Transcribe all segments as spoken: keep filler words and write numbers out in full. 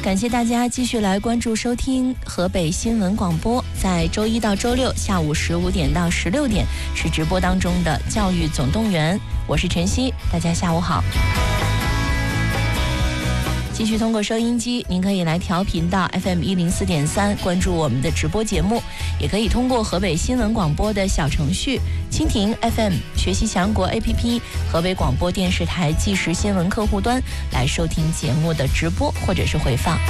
感谢大家继续来关注收听河北新闻广播，在周一到周六下午十五点到十六点是直播当中的教育总动员，我是晨曦，大家下午好。继续通过收音机，您可以来调频到 F M 一零四点三，关注我们的直播节目，也可以通过河北新闻广播的小程序、蜻蜓 F M、学习强国 A P P、河北广播电视台即时新闻客户端来收听节目的直播或者是回放。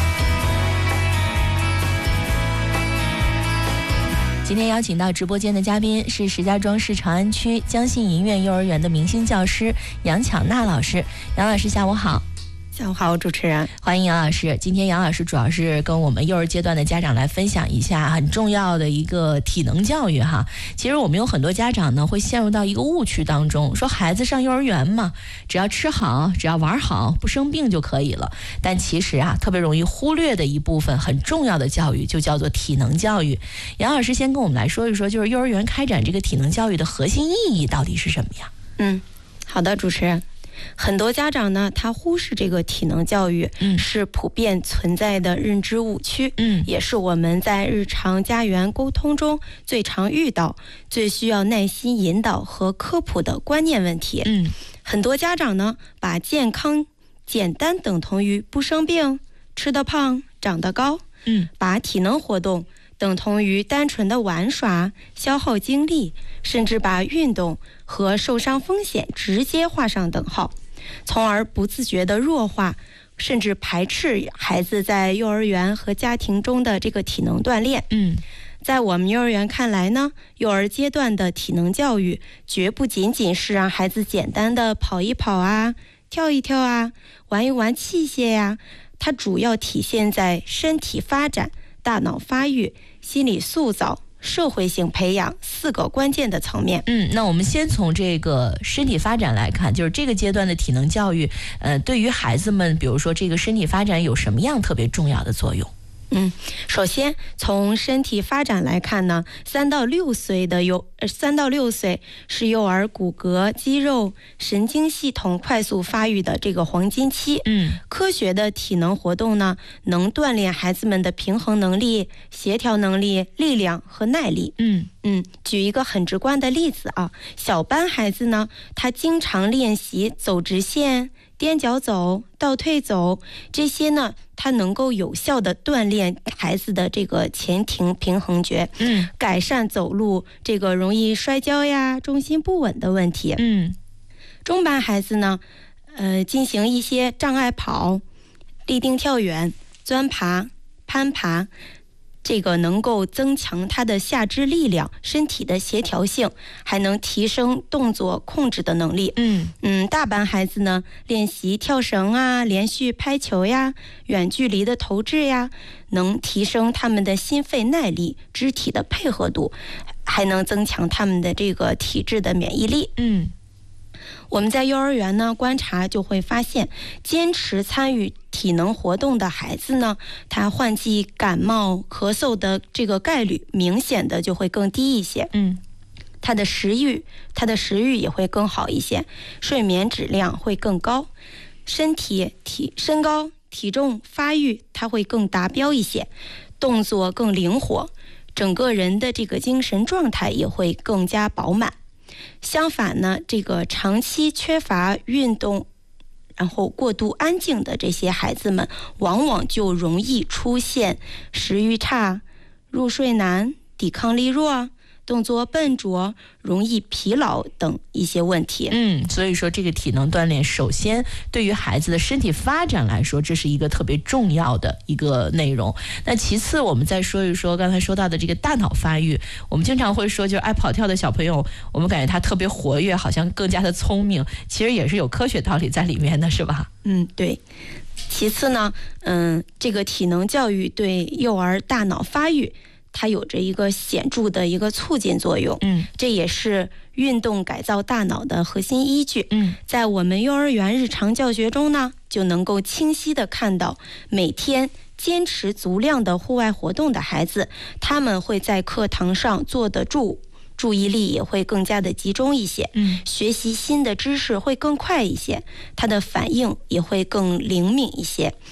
今天邀请到直播间的嘉宾是石家庄市长安区江信银苑幼儿园的明星教师杨巧娜老师。杨老师下午好。 下午好，主持人， 欢迎杨老师。今天杨老师主要是跟我们幼儿阶段的家长来分享一下很重要的一个体能教育哈。其实我们有很多家长呢会陷入到一个误区当中，说孩子上幼儿园嘛，只要吃好，只要玩好，不生病就可以了。但其实啊，特别容易忽略的一部分很重要的教育就叫做体能教育。杨老师先跟我们来说一说，就是幼儿园开展这个体能教育的核心意义到底是什么呀？ 嗯，好的，主持人。很多家长呢，他忽视这个体能教育，嗯，是普遍存在的认知误区，嗯，也是我们在日常家园沟通中最常遇到、最需要耐心引导和科普的观念问题。嗯，很多家长呢，把健康简单等同于不生病、吃得胖、长得高，嗯，把体能活动等同于单纯的玩耍、消耗精力，甚至把运动和受伤风险直接画上等号，从而不自觉地弱化甚至排斥孩子在幼儿园和家庭中的这个体能锻炼。嗯，在我们幼儿园看来呢，幼儿阶段的体能教育绝不仅仅是让孩子简单的跑一跑啊、跳一跳啊、玩一玩器械呀、啊，它主要体现在身体发展、大脑发育、心理塑造、社会性培养四个关键的层面。 嗯，那我们先从这个身体发展来看，就是这个阶段的体能教育，呃，对于孩子们，比如说这个身体发展有什么样特别重要的作用？ 嗯，首先从身体发展来看呢，三到六岁的幼，呃，三到六岁是幼儿骨骼、肌肉、神经系统快速发育的这个黄金期。嗯，科学的体能活动呢，能锻炼孩子们的平衡能力、协调能力、力量和耐力。嗯嗯，举一个很直观的例子啊，小班孩子呢，他经常练习走直线、踮脚走、倒退走，这些呢，它能够有效地锻炼孩子的这个前庭平衡觉，嗯，改善走路这个容易摔跤呀、重心不稳的问题。嗯，中班孩子呢，呃，进行一些障碍跑、立定跳远、钻爬、攀爬。这个能够增强他的下肢力量、身体的协调性，还能提升动作控制的能力。嗯嗯，大班孩子呢，练习跳绳啊、连续拍球呀、远距离的投掷呀，能提升他们的心肺耐力、肢体的配合度，还能增强他们的这个体质的免疫力。嗯。我们在幼儿园呢观察就会发现，坚持参与体能活动的孩子呢，他患季感冒、咳嗽的这个概率明显的就会更低一些。嗯，他的食欲，他的食欲也会更好一些，睡眠质量会更高，身体体身高、体重发育它会更达标一些，动作更灵活，整个人的这个精神状态也会更加饱满。相反呢，这个长期缺乏运动，然后过度安静的这些孩子们，往往就容易出现食欲差、入睡难、抵抗力弱、动作笨拙、容易疲劳等一些问题。 嗯，所以说这个体能锻炼，首先对于孩子的身体发展来说，这是一个特别重要的一个内容。那其次，我们再说一说刚才说到的这个大脑发育。我们经常会说，就是爱跑跳的小朋友，我们感觉他特别活跃，好像更加的聪明，其实也是有科学道理在里面的，是吧？ 嗯，对。其次呢，嗯，这个体能教育对幼儿大脑发育，它有着一个显著的一个促进作用。嗯，这也是运动改造大脑的核心依据。嗯，在我们幼儿园日常教学中呢，就能够清晰地看到，每天坚持足量的户外活动的孩子，他们会在课堂上坐得住，注意力也会更加的集中一些，嗯，学习新的知识会更快一些，他的反应也会更灵敏一些。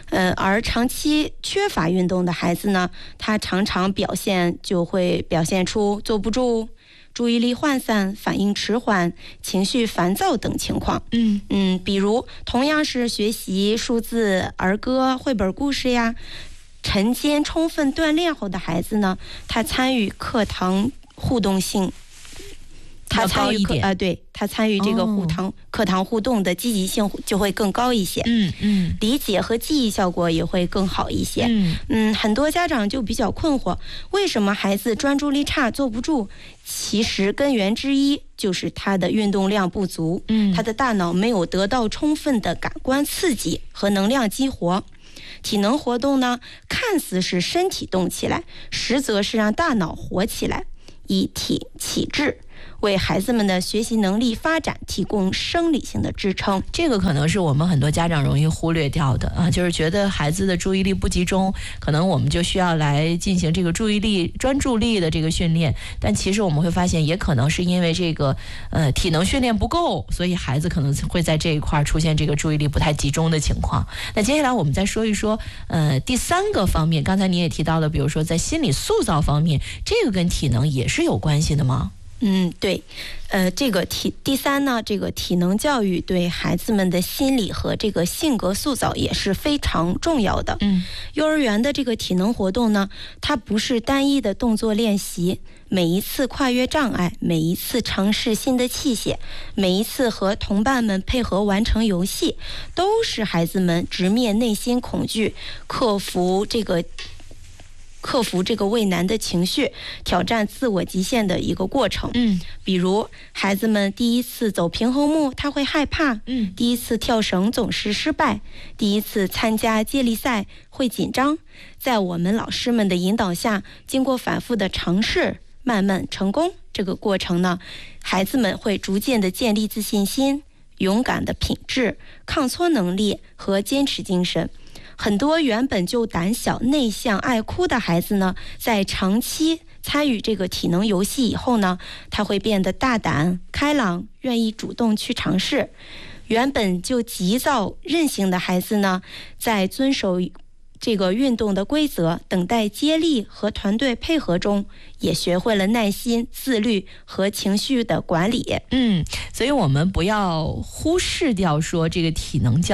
呃，而长期缺乏运动的孩子呢，他常常表现就会表现出坐不住、注意力涣散、反应迟缓、情绪烦躁等情况。 嗯嗯，比如同样是学习数字、儿歌、绘本故事呀，晨间充分锻炼后的孩子呢，他参与课堂互动性。他参与课啊、呃，对他参与这个互堂、哦、课堂互动的积极性就会更高一些， 嗯嗯， 理解和记忆效果也会更好一些。 嗯嗯，很多家长就比较困惑，为什么孩子专注力差、坐不住？其实根源之一就是他的运动量不足， 嗯， 他的大脑没有得到充分的感官刺激和能量激活。体能活动呢，看似是身体动起来，实则是让大脑活起来，以体启智，为孩子们的学习能力发展提供生理性的支撑。 这个可能是我们很多家长容易忽略掉的啊，就是觉得孩子的注意力不集中，可能我们就需要来进行这个注意力专注力的这个训练，但其实我们会发现也可能是因为这个呃体能训练不够，所以孩子可能会在这一块出现这个注意力不太集中的情况。那接下来我们再说一说呃第三个方面，刚才你也提到了，比如说在心理塑造方面，这个跟体能也是有关系的吗？ 嗯，对，呃，这个体第三呢，这个体能教育对孩子们的心理和这个性格塑造也是非常重要的。 嗯， 幼儿园的这个体能活动呢，它不是单一的动作练习，每一次跨越障碍，每一次尝试新的器械，每一次和同伴们配合完成游戏，都是孩子们直面内心恐惧，克服这个。克服这个畏难的情绪，挑战自我极限的一个过程。 嗯， 比如孩子们第一次走平衡木，他会害怕； 嗯， 第一次跳绳总是失败；第一次参加接力赛会紧张。在我们老师们的引导下，经过反复的尝试，慢慢成功。这个过程呢，孩子们会逐渐的建立自信心、勇敢的品质、抗挫能力和坚持精神。很多原本就胆小、内向、爱哭的孩子呢，在长期参与这个体能游戏以后呢，他会变得大胆、开朗，愿意主动去尝试。原本就急躁、任性的孩子呢，在遵守这个运动的规则、等待接力和团队配合中，也学会了耐心、自律和情绪的管理。 嗯，所以我们不要忽视掉说这个体能教